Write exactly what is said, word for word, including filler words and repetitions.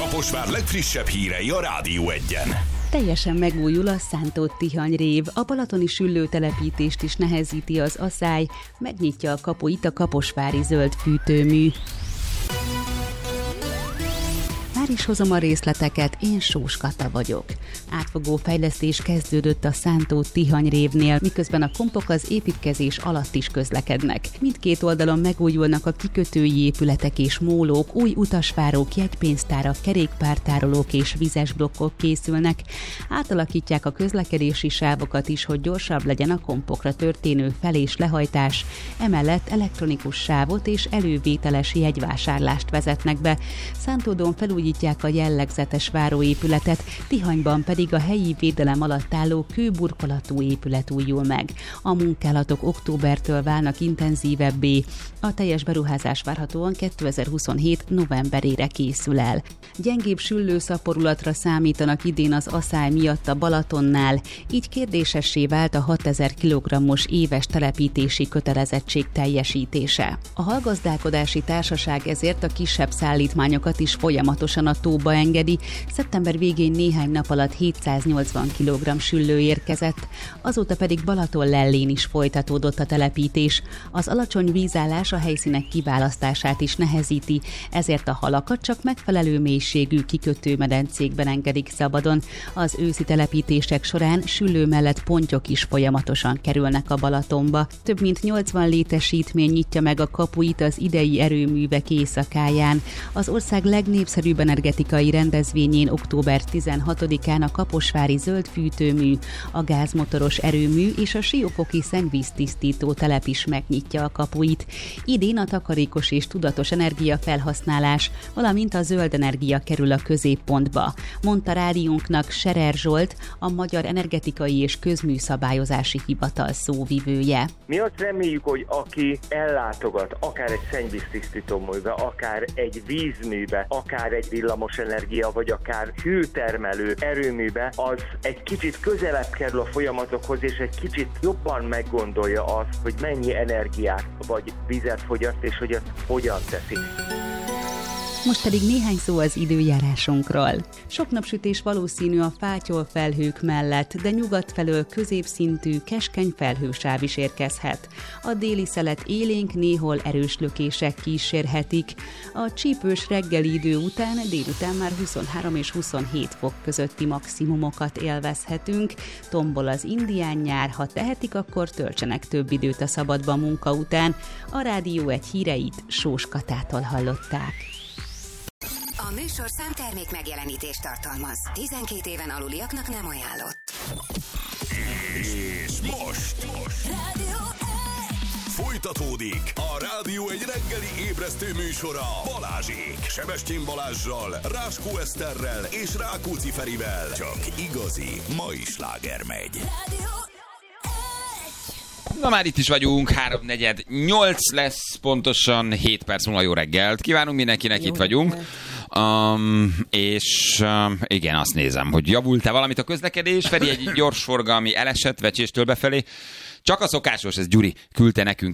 Kaposvár legfrissebb hírei a Rádió Egyen. Teljesen megújul a Szántó-Tihany rév, a balatoni süllőtelepítést is nehezíti az aszály, megnyitja a kapuit a kaposvári zöld fűtőmű. Már is hozom a részleteket, én Sós Kata vagyok. Átfogó fejlesztés kezdődött a Szántó-Tihany révnél, miközben a kompok az építkezés alatt is közlekednek. Mindkét oldalon megújulnak a kikötői épületek és mólók, új utasvárók, jegypénztárak, kerékpártárolók és vizes blokkok készülnek. Átalakítják a közlekedési sávokat is, hogy gyorsabb legyen a kompokra történő fel- és lehajtás. Emellett elektronikus sávot és elővételes jegyvásárlást vezetnek be. Szántódon felújítják a jellegzetes váróépületet, Tihanyban pedig a helyi védelem alatt álló kőburkolatú épület újul meg. A munkálatok októbertől válnak intenzívebbé, a teljes beruházás várhatóan kétezer-huszonhét novemberére készül el. Gyengébb süllőszaporulatra számítanak idén az aszály miatt a Balatonnál, így kérdésessé vált a hatezer kilogrammos éves telepítési kötelezettség teljesítése. A hallgazdálkodási társaság ezért a kisebb szállítmányokat is folyamatosan a tóba engedi, szeptember végén néhány nap alatt hétszáznyolcvan kilogramm süllő érkezett, azóta pedig Balaton-Lellén is folytatódott a telepítés. Az alacsony vízállás a helyszínek kiválasztását is nehezíti, ezért a halakat csak megfelelő mélységű kikötőmedencékben engedik szabadon. Az őszi telepítések során süllő mellett pontyok is folyamatosan kerülnek a Balatonba. Több mint nyolcvan létesítmény nyitja meg a kapuit az idei erőművek éjszakáján. Az ország legnépszerűbb energetikai rendezvényén október tizenhatodikán a kaposvári zöld fűtőmű, a gázmotoros erőmű és a siófoki szennyvíztisztító telep is megnyitja a kapuit. Idén a takarékos és tudatos energiafelhasználás, valamint a zöld energia kerül a középpontba, mondta rádiónknak Serer Zsolt, a Magyar Energetikai és Közműszabályozási Hivatal szóvivője. Mi azt reméljük, hogy aki ellátogat akár egy szennyvíztisztítóműbe, akár egy vízműbe, akár egy villamosenergia, vagy akár hőtermelő erőműbe, az egy kicsit közelebb kerül a folyamatokhoz, és egy kicsit jobban meggondolja azt, hogy mennyi energiát vagy vizet fogyaszt, és hogy ezt hogyan teszi. Most pedig néhány szó az időjárásunkról. Sok napsütés valószínű a fátyol felhők mellett, de nyugat felől középszintű, keskeny felhősáv is érkezhet. A déli szelet élénk, néhol erős lökések kísérhetik. A csípős reggeli idő után délután már huszonhárom és huszonhét fok közötti maximumokat élvezhetünk. Tombol az indián nyár, ha tehetik, akkor töltsenek több időt a szabadban munka után. A Rádió egy híreit Sós Katától hallották. A műsorszám termék megjelenítést tartalmaz. tizenkét éven aluliaknak nem ajánlott. És most, most. Rádió Folytatódik a Rádió egy reggeli ébresztő műsora Balázsék. Sebestyén Balázssal, Ráskó Eszterrel és Rákóczi Ferivel. Csak igazi mai sláger megy. Rádió Na már itt is vagyunk, háromnegyed nyolc lesz, pontosan hét perc múlva jó reggelt. Kívánunk mindenkinek, jó itt vagyunk. Um, és um, igen, azt nézem, hogy javult-e valamit a közlekedés, Feri egy gyors forgalmi elesett Vecséstől befelé. Csak a szokásos, ez Gyuri küldte nekünk